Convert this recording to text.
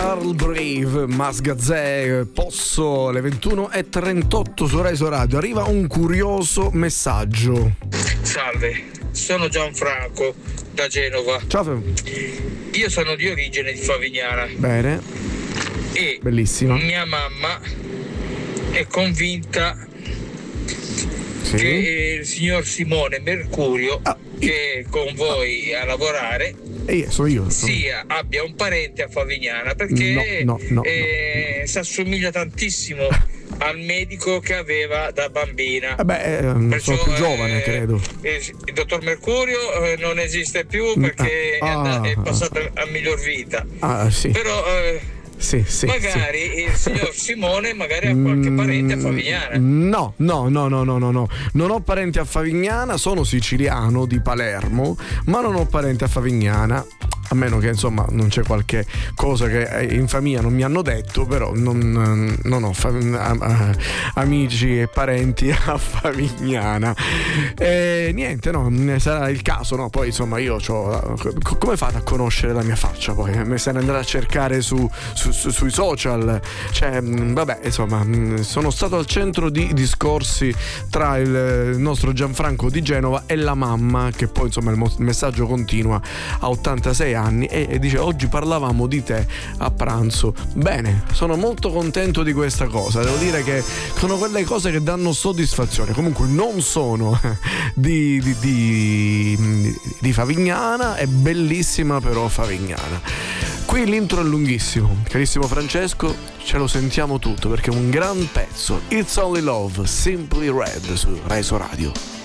Carl Brave, Masgazè, Posso, alle 21:38 su Rai Radio. Arriva un curioso messaggio. Salve, sono Gianfranco da Genova. Ciao. Io sono di origine di Favignana. Bene. E bellissima. Mia mamma è convinta sì. che il signor Simone Mercurio, che è con voi a lavorare, sono io. abbia un parente a Favignana, perché no. si assomiglia tantissimo al medico che aveva da bambina. Perciò, sono più giovane, credo. Il dottor Mercurio non esiste più perché è passato a miglior vita. Sì. Però sì, magari il signor Simone magari ha qualche parente a Favignana. No. Non ho parenti a Favignana, sono siciliano di Palermo, ma non ho parenti a Favignana. A meno che insomma non c'è qualche cosa che in famiglia non mi hanno detto, però non ho amici e parenti a Favignana. Niente, sarà il caso, no? Poi insomma io come fate a conoscere la mia faccia? Poi me se ne andrà a cercare sui social. Vabbè, insomma, sono stato al centro di discorsi tra il nostro Gianfranco di Genova e la mamma, che poi insomma il messaggio continua, a 86 anni, e dice: oggi parlavamo di te a pranzo. Bene, sono molto contento di questa cosa, devo dire che sono quelle cose che danno soddisfazione. Comunque non sono di Favignana, è bellissima però Favignana. Qui l'intro è lunghissimo, carissimo Francesco, ce lo sentiamo tutto perché è un gran pezzo. It's Only Love, Simply Red su Rai Radio.